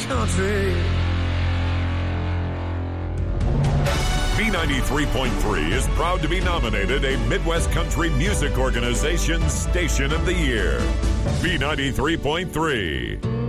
country. B93.3 is proud to be nominated a Midwest Country Music Organization Station of the Year. B93.3.